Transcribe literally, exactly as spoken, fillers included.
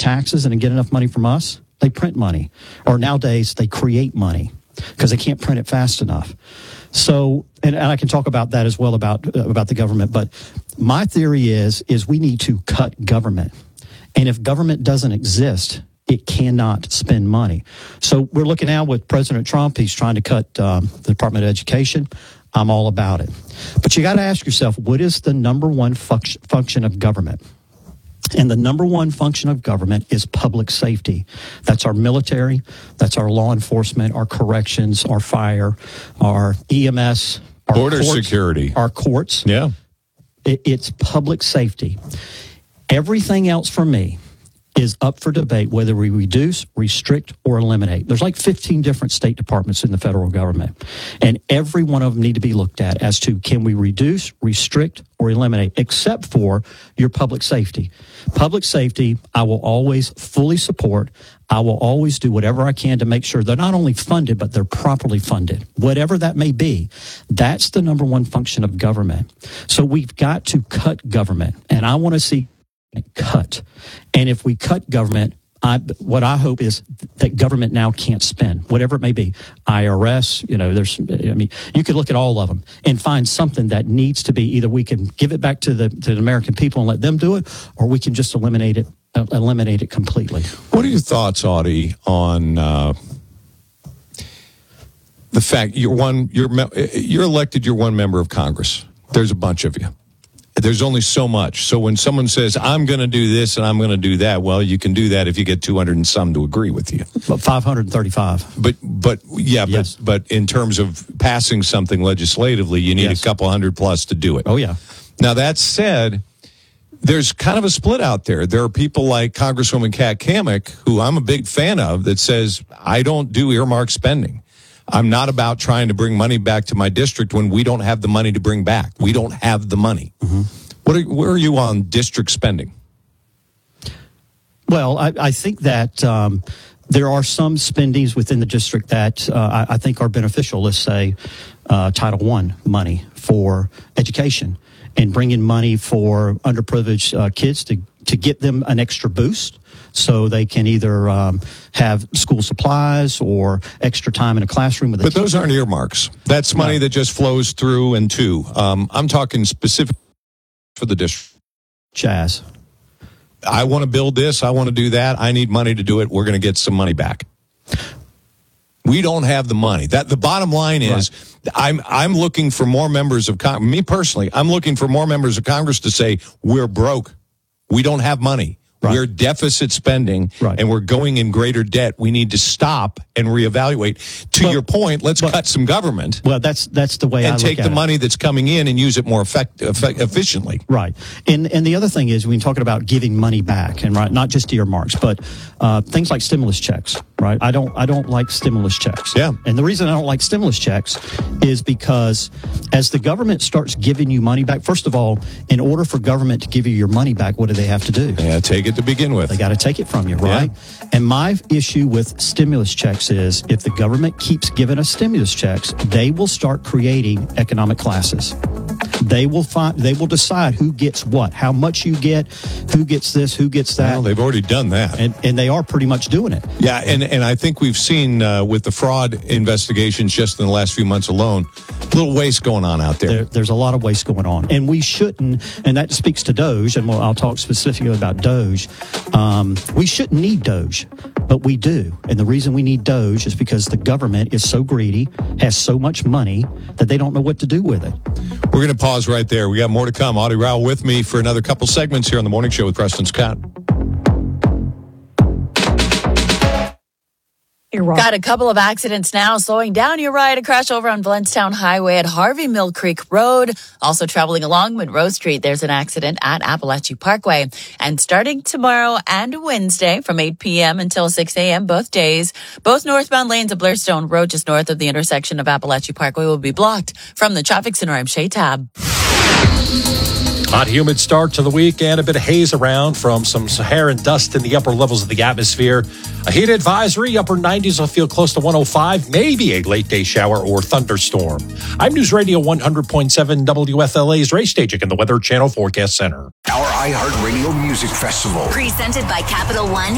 taxes and get enough money from us, they print money. Or nowadays, they create money because they can't print it fast enough. So, and, and I can talk about that as well about uh, about the government. But my theory is is we need to cut government. And if government doesn't exist, it cannot spend money. So we're looking now with President Trump. He's trying to cut um, the Department of Education. I'm all about it. But you got to ask yourself, what is the number one func- function of government? And the number one function of government is public safety. That's our military. That's our law enforcement, our corrections, our fire, our E M S, our border courts, security, our courts. Yeah. It, it's public safety. Everything else for me is up for debate whether we reduce, restrict, or eliminate. There's like fifteen different state departments in the federal government, and every one of them need to be looked at as to can we reduce, restrict, or eliminate, except for your public safety. Public safety, I will always fully support. I will always do whatever I can to make sure they're not only funded, but they're properly funded. Whatever that may be, that's the number one function of government. So we've got to cut government, and I want to see cut. And if we cut government, I, what I hope is that government now can't spend, whatever it may be. I R S, you know, there's, I mean, you could look at all of them and find something that needs to be either we can give it back to the to the American people and let them do it, or we can just eliminate it, uh, eliminate it completely. What are your thoughts, Audie, on uh, the fact you're one, you're you're elected, you're one member of Congress. There's a bunch of you. There's only so much. So when someone says, I'm going to do this and I'm going to do that, well, you can do that if you get two hundred and some to agree with you. But five hundred thirty-five. But, but yeah, yes. but, but in terms of passing something legislatively, you need yes. a couple hundred plus to do it. Oh, yeah. Now, that said, there's kind of a split out there. There are people like Congresswoman Kat Cammack, who I'm a big fan of, that says, I don't do earmark spending. I'm not about trying to bring money back to my district when we don't have the money to bring back. We don't have the money. Mm-hmm. What are, where are you on district spending? Well, I, I think that um, there are some spendings within the district that uh, I, I think are beneficial. Let's say uh, Title One money for education and bringing money for underprivileged uh, kids to, to get them an extra boost. So they can either um, have school supplies or extra time in a classroom with a But teacher. Those aren't earmarks. That's money no. that just flows through and to. Um, I'm talking specific for the district. Jazz. I want to build this. I want to do that. I need money to do it. We're going to get some money back. We don't have the money. That the bottom line is, right. I'm I'm looking for more members of Congress. Me personally, I'm looking for more members of Congress to say we're broke. We don't have money. Right. We're deficit spending, right. and we're going in greater debt. We need to stop and reevaluate. To well, your point, let's well, cut some government. Well, that's that's the way and I look take at the it. money that's coming in and use it more effect, effect, efficiently. Right, and and the other thing is when talking about giving money back, and right, not just earmarks, but uh, things like stimulus checks. Right, I don't I don't like stimulus checks. Yeah, and the reason I don't like stimulus checks is because as the government starts giving you money back, first of all, in order for government to give you your money back, what do they have to do? Yeah, take it to begin with. They got to take it from you, right? Yeah. And my issue with stimulus checks is if the government keeps giving us stimulus checks, they will start creating economic classes. They will find, they will decide who gets what, how much you get, who gets this, who gets that. Well, they've already done that. And, and they are pretty much doing it. Yeah, and, and I think we've seen uh, with the fraud investigations just in the last few months alone, a little waste going on out there. there. There's a lot of waste going on. And we shouldn't, and that speaks to Doge, and we'll, I'll talk specifically about Doge. Um, we shouldn't need Doge, but we do. And the reason we need Doge is because the government is so greedy, has so much money, that they don't know what to do with it. We're going to pause right there. We got more to come. Audie Rowell with me for another couple segments here on The Morning Show with Preston Scott. Got a couple of accidents now slowing down your ride. A crash over on Blountstown Highway at Harvey Mill Creek Road. Also traveling along Monroe Street, there's an accident at Appalachia Parkway. And starting tomorrow and Wednesday from eight p.m. until six a.m. both days, both northbound lanes of Blairstone Road just north of the intersection of Appalachia Parkway will be blocked. From the Traffic Center, I'm Shay Tab. Hot, humid start to the week and a bit of haze around from some Saharan dust in the upper levels of the atmosphere. A heat advisory, upper nineties will feel close to one oh five, maybe a late day shower or thunderstorm. I'm News Radio one hundred point seven W F L A's Ray Stagik in the Weather Channel Forecast Center. Our iHeartRadio Music Festival. Presented by Capital One